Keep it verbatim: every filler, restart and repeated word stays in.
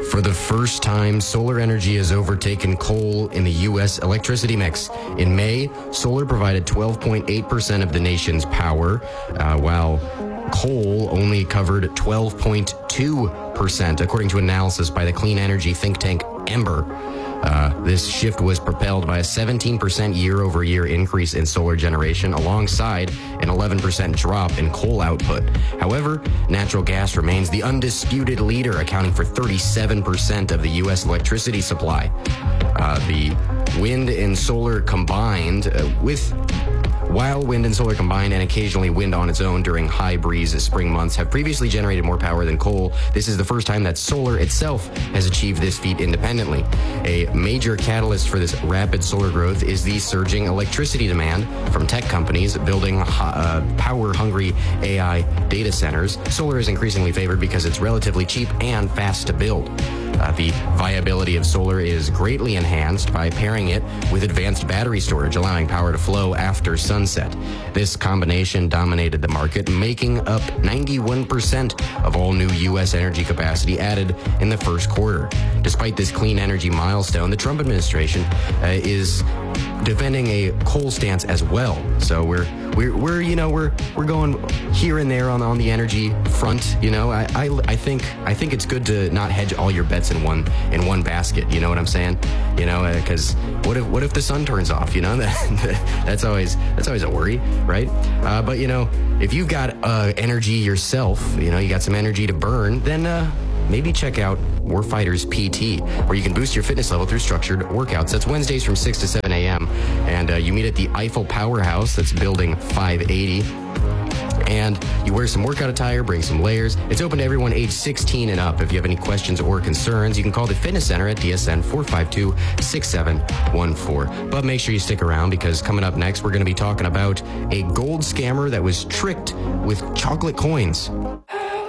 For the first time, solar energy has overtaken coal in the U S electricity mix. In May, solar provided twelve point eight percent of the nation's power, uh, while coal only covered twelve point two percent, according to analysis by the clean energy think tank Ember. Uh, this shift was propelled by a seventeen percent year-over-year increase in solar generation alongside an eleven percent drop in coal output. However, natural gas remains the undisputed leader, accounting for thirty-seven percent of the U S electricity supply. Uh, the wind and solar combined uh, with While wind and solar combined and occasionally wind on its own during high breeze spring months have previously generated more power than coal, this is the first time that solar itself has achieved this feat independently. A major catalyst for this rapid solar growth is the surging electricity demand from tech companies building uh, power-hungry A I data centers. Solar is increasingly favored because it's relatively cheap and fast to build. Uh, the viability of solar is greatly enhanced by pairing it with advanced battery storage, allowing power to flow after sunset. This combination dominated the market, making up ninety-one percent of all new U S energy capacity added in the first quarter. Despite this clean energy milestone, the Trump administration uh, is defending a coal stance as well. So we're we're we're you know we're we're going here and there on on the energy front. You know, I I, I think I think it's good to not hedge all your bets in one in one basket. You know what I'm saying? You know, because uh, what if what if the sun turns off? You know, that that's always that's always a worry, right? Uh, but you know, if you've got uh, energy yourself, you know, you got some energy to burn, then uh, maybe check out Warfighters P T, where you can boost your fitness level through structured workouts. That's Wednesdays from six to seven a.m. And uh, you meet at the Eiffel Powerhouse, that's building five eighty. And you wear some workout attire, bring some layers. It's open to everyone age sixteen and up. If you have any questions or concerns, you can call the Fitness Center at D S N four five two, six seven one four. But make sure you stick around, because coming up next, we're going to be talking about a gold scammer that was tricked with chocolate coins.